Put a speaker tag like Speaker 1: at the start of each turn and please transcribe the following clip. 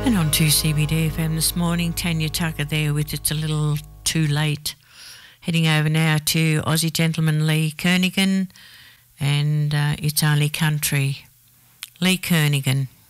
Speaker 1: And on 2CBD-FM this morning, Tanya Tucker there with It's a Little Too Late. Heading over now to Aussie gentleman Lee Kernaghan and It's Only Country. Lee Kernaghan.